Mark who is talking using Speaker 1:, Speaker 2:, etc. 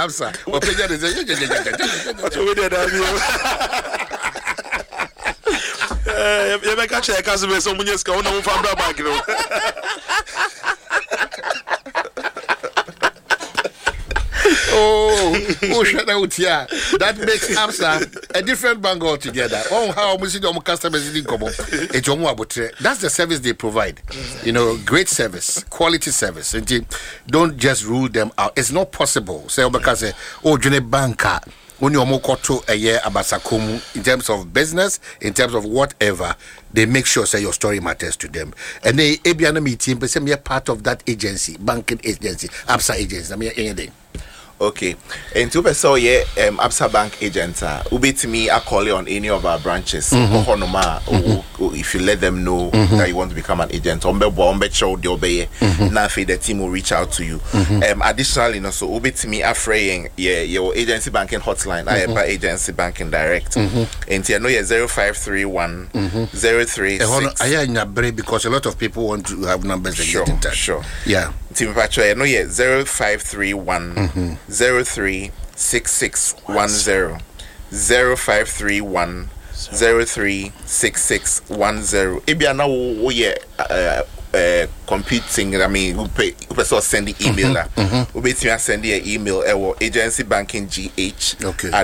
Speaker 1: Absa. Openya de say.
Speaker 2: We did that. You make a check as we some money ska una from bank.
Speaker 1: Shut out here. That makes Absa a different bank altogether. Oh, how much do customers in common? That's the service they provide. You know, great service, quality service. And don't just rule them out. It's not possible. Say, because June banker. When you're more a year abasakum in terms of business, in terms of whatever, they make sure say your story matters to them. And they Abiana meeting, but say me a part of that agency, banking agency, Absa agency. I mean anything.
Speaker 3: Okay. And to be so Absa Bank agent, ubit me a call on any of our branches. If you let them know that you want to become an agent, the team will reach out to you. Additionally, so ubit me a fraying your agency banking hotline. I have agency banking direct. And you know 0531 036.
Speaker 1: I am in a break because a lot of people want to have numbers and get in touch.
Speaker 3: Sure.
Speaker 1: Yeah.
Speaker 3: Team Patrick, I know 0531 036610 0531 036610. Ibiana wo ye computing. I mean, we person send the email. We send the email. Agency banking GH.
Speaker 1: Okay.